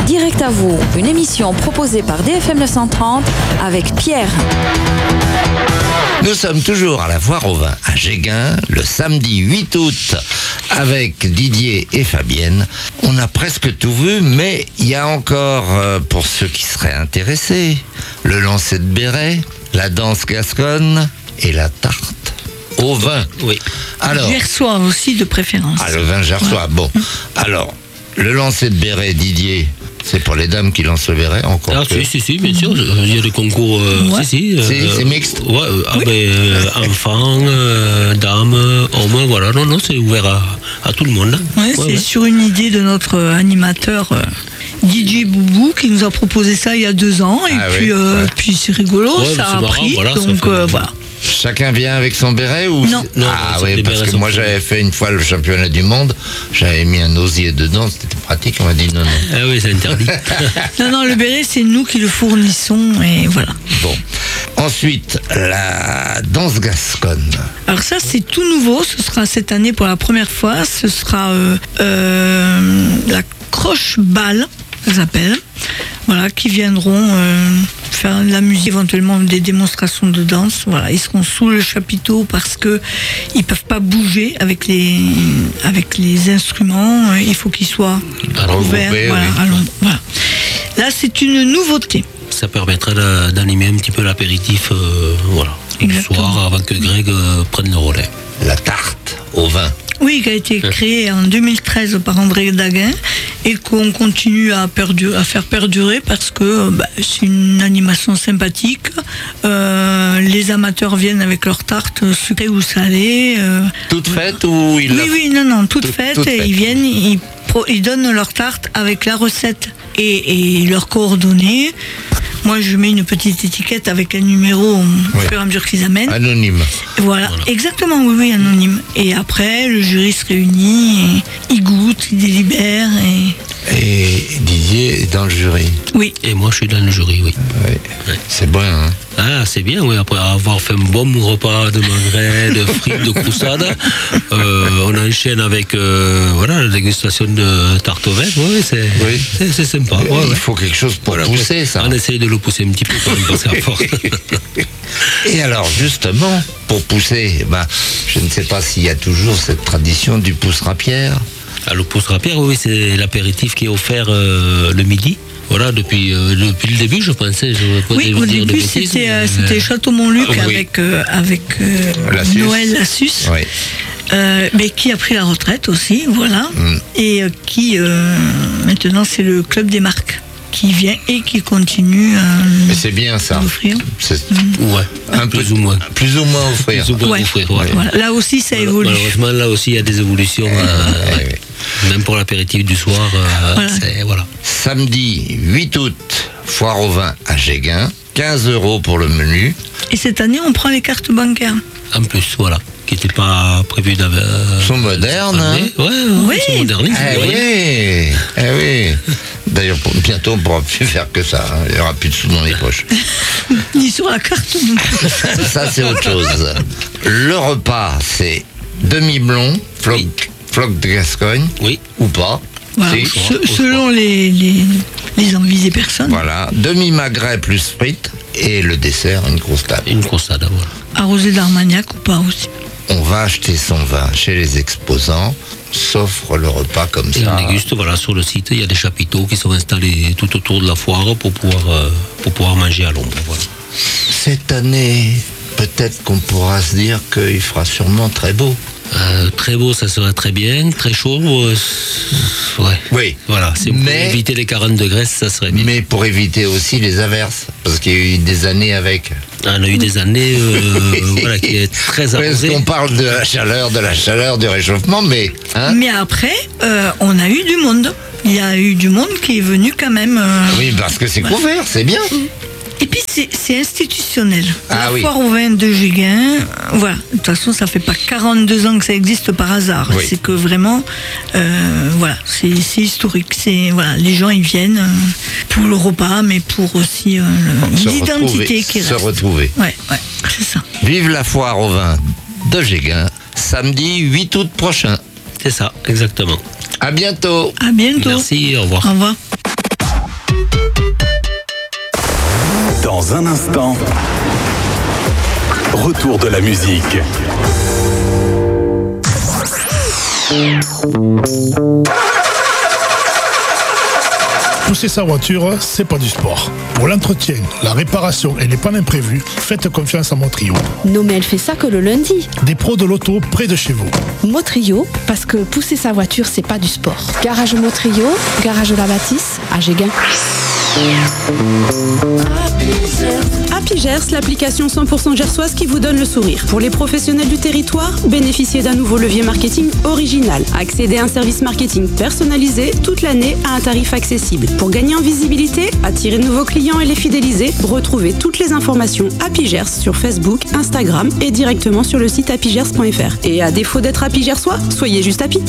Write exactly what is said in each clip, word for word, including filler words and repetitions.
Direct à vous, une émission proposée par D F M neuf cent trente avec Pierre. Nous sommes toujours à la Foire au Vin à Géguin, le samedi huit août, avec Didier et Fabienne. On a presque tout vu, mais il y a encore, euh, pour ceux qui seraient intéressés, le lancer de béret, la danse gasconne et la tarte au vin. Oui. Alors, gersois aussi de préférence. Ah, le vin gersois, bon. Alors, le lancer de béret, Didier, c'est pour les dames qui lancent le béret, encore Ah, que... si, si, si, bien sûr. Il y a des concours. Euh, Ouais. Si, si. Si, euh, c'est mixte. Ouais, euh, ah, Oui. ben, euh, enfants, euh, dames, hommes, voilà. Non, non, c'est ouvert à, à tout le monde. hein. Ouais, Ouais, c'est ouais. sur une idée de notre euh, animateur euh, D J Boubou qui nous a proposé ça il y a deux ans. Et Ah puis, oui, euh, ouais. puis c'est rigolo, Ouais, ça c'est a marrant, pris. voilà, ça donc fait- euh, voilà. Chacun vient avec son béret ou Non. c'est- Non, Ah non, oui, les parce bérets que sont moi plus- j'avais fait une fois le championnat du monde, j'avais mis un osier dedans, c'était pratique, on m'a dit non, non. Ah oui, c'est interdit. Non, non, le béret, c'est nous qui le fournissons. Et voilà. Bon. Ensuite, la danse gasconne. Alors ça, c'est tout nouveau. Ce sera cette année pour la première fois. Ce sera euh, euh, la croche-balle, ça s'appelle. Voilà, qui viendront euh, faire de la musique, éventuellement des démonstrations de danse. Voilà, ils seront sous le chapiteau parce que ils peuvent pas bouger avec les avec les instruments. Il faut qu'ils soient Alors, ouverts. regroupés, Voilà, oui. à l'ombre. Voilà. Là, c'est une nouveauté. Ça permettra de- d'animer un petit peu l'apéritif, euh, voilà, du Exactement. soir, avant que Greg euh, prenne le relais. La tarte au vin. Oui, qui a été créé en deux mille treize par André Daguin et qu'on continue à, perdu- à faire perdurer parce que bah, c'est une animation sympathique. Euh, les amateurs viennent avec leurs tartes sucrées ou salées. euh. Toute faite ou il Oui, la- oui, non, non, toutes Tout- faites. toutes et faites. ils viennent, ils, pro- ils donnent leurs tartes avec la recette et, et leurs coordonnées. Moi, je mets une petite étiquette avec un numéro au Oui. fur et à mesure qu'ils amènent. Anonyme. Voilà, exactement, oui, oui, anonyme. Et après, le jury se réunit, et il goûte, il délibère, et... Et Didier est dans le jury. Oui, Et moi, je suis dans le jury, oui. Oui. Ouais. C'est bon, hein. Ah, c'est bien, oui. Après avoir fait un bon repas de magret, de frites, de croustade, euh, on enchaîne avec euh, voilà, la dégustation de tarte au vin. Oui, c'est Oui. c'est- c'est sympa. Ouais, Il ouais. faut quelque chose pour Voilà, pousser, ça. On essaye de le pousser un petit peu pour lui passer à force. Et alors, justement, pour pousser, ben, je ne sais pas s'il y a toujours cette tradition du pousse-rapière. Ah, le pouce rapière, oui, c'est l'apéritif qui est offert euh, le midi. Voilà, depuis, euh, depuis le début, je pensais. Je pourrais oui vous au dire de début, bêtises, c'était euh, mais- c'était Château-Montluc Ah, oui. avec, euh, avec euh, Lassus. Noël Lassus, Oui. euh, mais qui a pris la retraite aussi, voilà. Mm. Et euh, qui, euh, maintenant, c'est le Club des Marques qui vient et qui continue euh, Mais c'est bien ça. d'offrir. C'est Ouais, un peu plus ou moins. Plus ou moins offrir. Plus ou moins Ouais. offrir, voilà. Voilà. Là aussi, ça Mal- évolue. Malheureusement, là aussi, il y a des évolutions. euh, Ouais, ouais. ouais. Même pour l'apéritif du soir, euh, Voilà. c'est voilà. Samedi huit août, foire au vin à Géguin. quinze euros pour le menu. Et cette année, on prend les cartes bancaires. En plus, voilà, qui n'était pas prévu d'avant. Ils sont modernes, hein. Ouais, ouais, Oui. ils sont modernisés. Eh ouais. oui, eh oui. D'ailleurs, pour- bientôt, on ne pourra plus faire que ça. hein. Il n'y aura plus de sous dans les poches. Ni sur la carte. Ça, c'est autre chose. Le repas, c'est demi-blond, floc, Oui. floc de Gascogne, Oui, ou pas. Voilà. Si. Se- selon les, les, les envies des personnes. Voilà, demi-magret plus frites, et le dessert, une grosse table. une croissade, voilà. Arrosé d'Armagnac ou pas aussi. On va acheter son vin chez les exposants, s'offre le repas comme Et ça. on déguste, voilà, sur le site, il y a des chapiteaux qui sont installés tout autour de la foire pour pouvoir, euh, pour pouvoir manger à l'ombre. Voilà. Cette année, peut-être qu'on pourra se dire qu'il fera sûrement très beau. Euh, très beau, ça serait très bien. Très chaud, euh, c- ouais. Oui. Voilà, c'est pour Mais- éviter les quarante degrés, ça serait bien. Mais pour éviter aussi les averses, parce qu'il y a eu des années avec. On a eu des années euh, voilà, qui est très Parce arrosées. qu'on parle de la chaleur, de la chaleur, du réchauffement, mais hein, Mais après, euh, on a eu du monde. Il y a eu du monde qui est venu quand même. euh, oui, parce que c'est couvert, c'est bien. Et puis c'est c'est institutionnel. Ah la oui. foire au vin de Géguin, euh, voilà. De toute façon, ça fait pas quarante-deux ans que ça existe par hasard. Oui. C'est que vraiment, euh, voilà, c'est c'est historique. C'est voilà, les gens ils viennent euh, pour le repas, mais pour aussi euh, le- Se l'identité retrouver, qui se reste. retrouver. Ouais, ouais, c'est ça. Vive la foire au vin de Géguin, samedi huit août prochain. C'est ça, exactement. À bientôt. À bientôt. Merci, au revoir. Au revoir. Dans un instant, retour de la musique. Pousser sa voiture, c'est pas du sport. Pour l'entretien, la réparation et les pannes imprévues, faites confiance à Motrio. Non mais elle fait ça que le lundi. Des pros de l'auto près de chez vous. Motrio, parce que pousser sa voiture, c'est pas du sport. Garage Motrio, garage de la Bâtisse, à Géguin. Happy Gers, l'application cent pour cent gersoise qui vous donne le sourire. Pour les professionnels du territoire, bénéficiez d'un nouveau levier marketing original. Accédez à un service marketing personnalisé toute l'année à un tarif accessible. Pour gagner en visibilité, attirer de nouveaux clients et les fidéliser, retrouvez toutes les informations Happy Gers sur Facebook, Instagram et directement sur le site happy gers point f r. Et à défaut d'être Happy Gersois, soyez juste happy.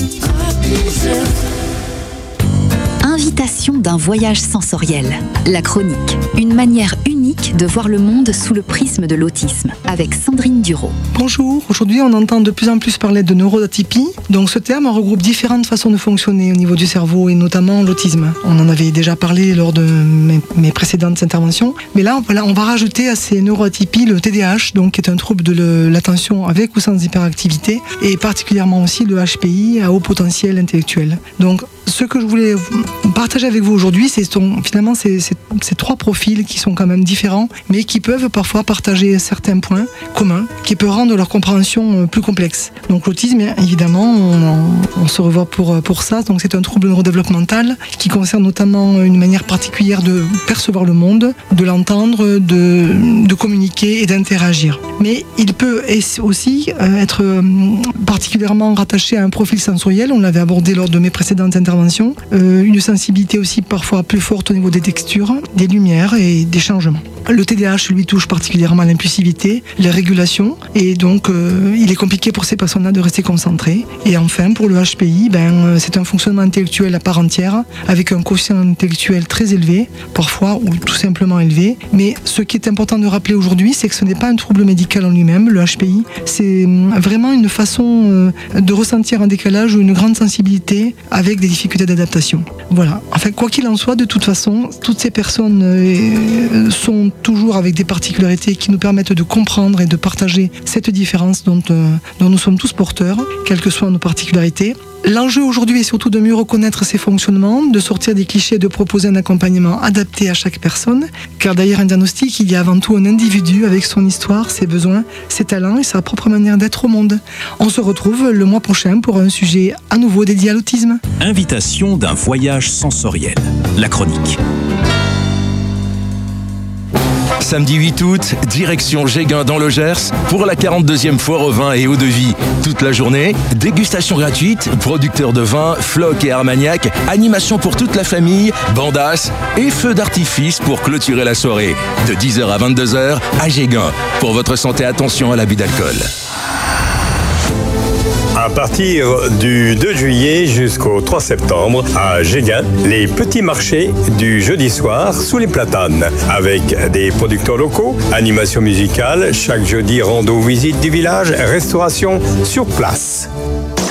Invitation d'un voyage sensoriel. La chronique. Une manière unique de voir le monde sous le prisme de l'autisme. Avec Sandrine Duro. Bonjour. Aujourd'hui, on entend de plus en plus parler de neuroatypie. Donc, ce terme regroupe différentes façons de fonctionner au niveau du cerveau et notamment l'autisme. On en avait déjà parlé lors de mes, mes précédentes interventions. Mais là, voilà, on va rajouter à ces neuroatypies le T D A H, donc, qui est un trouble de l'attention avec ou sans hyperactivité, et particulièrement aussi le H P I à haut potentiel intellectuel. Donc, ce que je voulais partager avec vous aujourd'hui, c'est finalement ces, ces, ces trois profils qui sont quand même différents, mais qui peuvent parfois partager certains points communs, qui peuvent rendre leur compréhension plus complexe. Donc l'autisme, évidemment, on, on se revoit pour, pour ça. Donc c'est un trouble neurodéveloppemental qui concerne notamment une manière particulière de percevoir le monde, de l'entendre, de, de communiquer et d'interagir. Mais il peut aussi être particulièrement rattaché à un profil sensoriel, on l'avait abordé lors de mes précédentes interventions, euh, une sensibilité aussi parfois plus forte au niveau des textures, des lumières et des changements. Le T D A H lui touche particulièrement l'impulsivité, la régulation, et donc euh, il est compliqué pour ces personnes-là de rester concentrées. Et enfin, pour le H P I, ben, c'est un fonctionnement intellectuel à part entière, avec un quotient intellectuel très élevé, parfois ou tout simplement élevé. Mais ce qui est important de rappeler aujourd'hui, c'est que ce n'est pas un trouble médical en lui-même, le H P I, c'est vraiment une façon euh, de ressentir un décalage ou une grande sensibilité avec des difficultés d'adaptation. Voilà. Enfin, quoi qu'il en soit, de toute façon, toutes ces personnes euh, sont toujours avec des particularités qui nous permettent de comprendre et de partager cette différence dont, euh, dont nous sommes tous porteurs, quelles que soient nos particularités. L'enjeu aujourd'hui est surtout de mieux reconnaître ces fonctionnements, de sortir des clichés et de proposer un accompagnement adapté à chaque personne, car derrière un diagnostic, il y a avant tout un individu avec son histoire, ses besoins, ses talents et sa propre manière d'être au monde. On se retrouve le mois prochain pour un sujet à nouveau dédié à l'autisme. Invitation d'un voyage sensoriel. La chronique. Samedi huit août, direction Géguin dans le Gers pour la quarante-deuxième foire au vin et eau de vie. Toute la journée, dégustation gratuite, producteurs de vin, Floc et Armagnac, animation pour toute la famille, bandas et feux d'artifice pour clôturer la soirée. De dix heures à vingt-deux heures à Géguin. Pour votre santé, attention à l'abus d'alcool. À partir du deux juillet jusqu'au trois septembre, à Géguin, les petits marchés du jeudi soir sous les platanes. Avec des producteurs locaux, animation musicale, chaque jeudi rando visite du village, restauration sur place.